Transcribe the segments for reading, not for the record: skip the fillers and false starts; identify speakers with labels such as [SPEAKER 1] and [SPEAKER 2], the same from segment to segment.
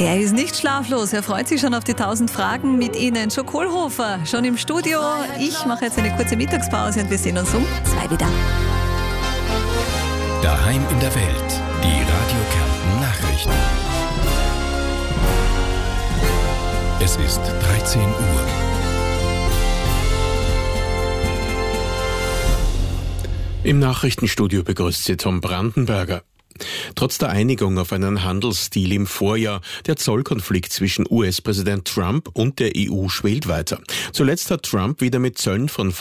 [SPEAKER 1] Er ist nicht schlaflos, er freut sich schon auf die 1000 Fragen mit Ihnen. Jo Kohlhofer, schon im Studio. Ich mache jetzt eine kurze Mittagspause und wir sehen uns um 2 wieder.
[SPEAKER 2] Daheim in der Welt, die Radio Kärnten Nachrichten. Es ist 13 Uhr. Im Nachrichtenstudio begrüßt Sie Tom Brandenberger. Trotz der Einigung auf einen Handelsdeal im Vorjahr, der Zollkonflikt zwischen US-Präsident Trump und der EU schwelt weiter. Zuletzt hat Trump wieder mit Zöllen von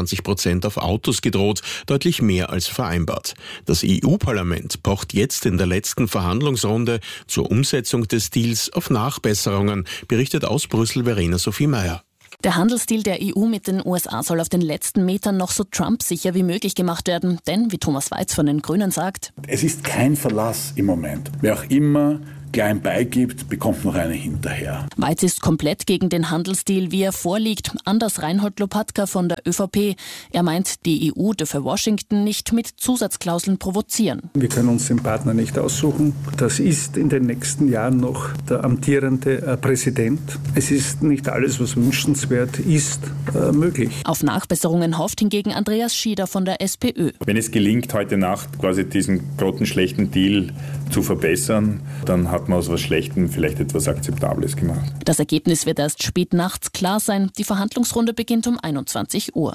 [SPEAKER 2] 25% auf Autos gedroht, deutlich mehr als vereinbart. Das EU-Parlament pocht jetzt in der letzten Verhandlungsrunde zur Umsetzung des Deals auf Nachbesserungen, berichtet aus Brüssel Verena Sophie Meyer.
[SPEAKER 3] Der Handelsdeal der EU mit den USA soll auf den letzten Metern noch so Trump-sicher wie möglich gemacht werden. Denn, wie Thomas Weiz von den Grünen sagt,
[SPEAKER 4] es ist kein Verlass im Moment. Wer auch immer klein beigibt, bekommt noch eine hinterher.
[SPEAKER 3] Weiz ist komplett gegen den Handelsdeal, wie er vorliegt. Anders Reinhold Lopatka von der ÖVP. Er meint, die EU dürfe Washington nicht mit Zusatzklauseln provozieren.
[SPEAKER 5] Wir können uns den Partner nicht aussuchen. Das ist in den nächsten Jahren noch der amtierende Präsident. Es ist nicht alles, was wünschenswert ist, möglich.
[SPEAKER 3] Auf Nachbesserungen hofft hingegen Andreas Schieder von der SPÖ.
[SPEAKER 6] Wenn es gelingt, heute Nacht quasi diesen grottenschlechten Deal zu verbessern, dann hat man aus was Schlechtem vielleicht etwas Akzeptables gemacht.
[SPEAKER 3] Das Ergebnis wird erst spät nachts klar sein. Die Verhandlungsrunde beginnt um 21 Uhr.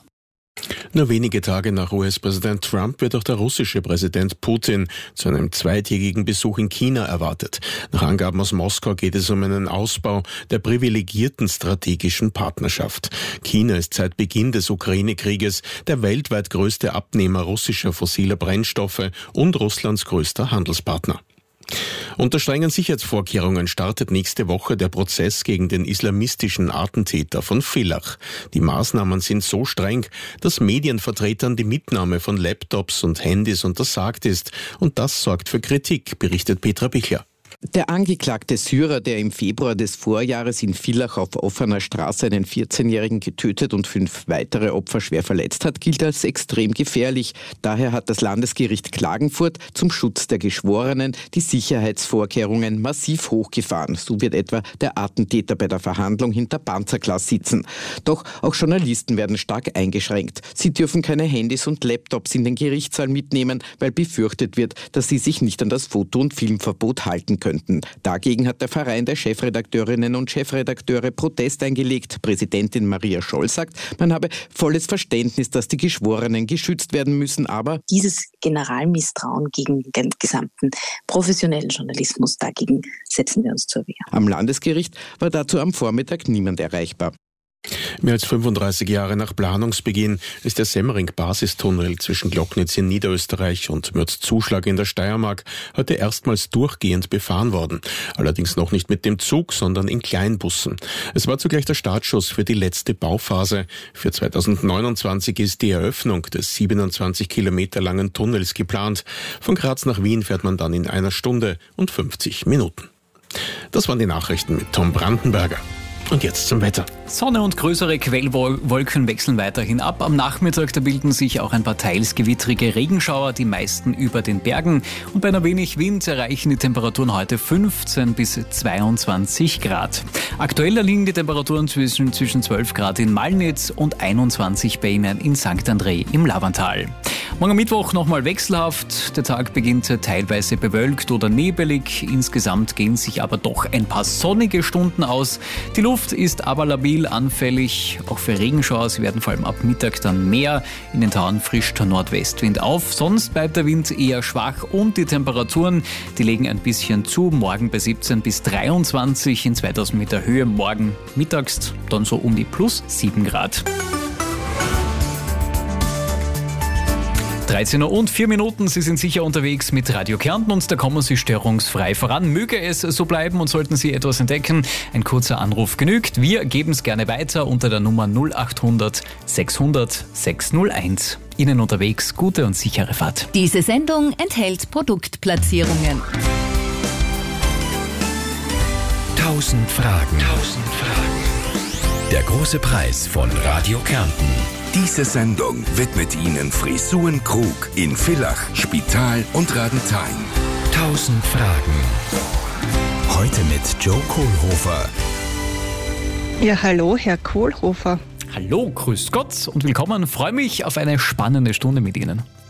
[SPEAKER 2] Nur wenige Tage nach US-Präsident Trump wird auch der russische Präsident Putin zu einem zweitägigen Besuch in China erwartet. Nach Angaben aus Moskau geht es um einen Ausbau der privilegierten strategischen Partnerschaft. China ist seit Beginn des Ukraine-Krieges der weltweit größte Abnehmer russischer fossiler Brennstoffe und Russlands größter Handelspartner. Unter strengen Sicherheitsvorkehrungen startet nächste Woche der Prozess gegen den islamistischen Attentäter von Villach. Die Maßnahmen sind so streng, dass Medienvertretern die Mitnahme von Laptops und Handys untersagt ist. Und das sorgt für Kritik, berichtet Petra Bichler.
[SPEAKER 7] Der angeklagte Syrer, der im Februar des Vorjahres in Villach auf offener Straße einen 14-Jährigen getötet und 5 weitere Opfer schwer verletzt hat, gilt als extrem gefährlich. Daher hat das Landesgericht Klagenfurt zum Schutz der Geschworenen die Sicherheitsvorkehrungen massiv hochgefahren. So wird etwa der Attentäter bei der Verhandlung hinter Panzerglas sitzen. Doch auch Journalisten werden stark eingeschränkt. Sie dürfen keine Handys und Laptops in den Gerichtssaal mitnehmen, weil befürchtet wird, dass sie sich nicht an das Foto- und Filmverbot halten könnten. Dagegen hat der Verein der Chefredakteurinnen und Chefredakteure Protest eingelegt. Präsidentin Maria Scholl sagt, man habe volles Verständnis, dass die Geschworenen geschützt werden müssen, aber
[SPEAKER 8] dieses Generalmisstrauen gegen den gesamten professionellen Journalismus, dagegen setzen wir uns zur Wehr.
[SPEAKER 7] Am Landesgericht war dazu am Vormittag niemand erreichbar.
[SPEAKER 2] Mehr als 35 Jahre nach Planungsbeginn ist der Semmering-Basistunnel zwischen Glocknitz in Niederösterreich und Mürzzuschlag in der Steiermark heute erstmals durchgehend befahren worden. Allerdings noch nicht mit dem Zug, sondern in Kleinbussen. Es war zugleich der Startschuss für die letzte Bauphase. Für 2029 ist die Eröffnung des 27 Kilometer langen Tunnels geplant. Von Graz nach Wien fährt man dann in 1 Stunde und 50 Minuten. Das waren die Nachrichten mit Tom Brandenberger. Und jetzt zum Wetter.
[SPEAKER 9] Sonne und größere Quellwolken wechseln weiterhin ab. Am Nachmittag da bilden sich auch ein paar teils gewittrige Regenschauer, die meisten über den Bergen. Und bei einer wenig Wind erreichen die Temperaturen heute 15 bis 22 Grad. Aktuell liegen die Temperaturen zwischen 12 Grad in Malnitz und 21 bei Ihnen in St. André im Lavantal. Morgen Mittwoch nochmal wechselhaft. Der Tag beginnt teilweise bewölkt oder nebelig. Insgesamt gehen sich aber doch ein paar sonnige Stunden aus. Die Luft ist aber labil anfällig, auch für Regenschauer. Sie werden vor allem ab Mittag dann mehr. In den Tauen frischt der Nordwestwind auf. Sonst bleibt der Wind eher schwach und die Temperaturen, die legen ein bisschen zu. Morgen bei 17 bis 23 in 2000 Meter Höhe. Morgen mittags dann so um die plus 7 Grad. 13:04 Uhr, Sie sind sicher unterwegs mit Radio Kärnten und da kommen Sie störungsfrei voran. Möge es so bleiben und sollten Sie etwas entdecken, ein kurzer Anruf genügt. Wir geben es gerne weiter unter der Nummer 0800 600 601. Ihnen unterwegs gute und sichere Fahrt.
[SPEAKER 1] Diese Sendung enthält Produktplatzierungen.
[SPEAKER 2] 1000 Fragen. Der große Preis von Radio Kärnten.
[SPEAKER 10] Diese Sendung widmet Ihnen Frisuren Krug in Villach, Spital und Radenthein.
[SPEAKER 2] 1000 Fragen. Heute mit
[SPEAKER 10] mit Joe Kohlhofer.
[SPEAKER 11] Ja, hallo, Herr Kohlhofer.
[SPEAKER 9] Hallo, grüß Gott und willkommen. Freue mich auf eine spannende Stunde mit Ihnen.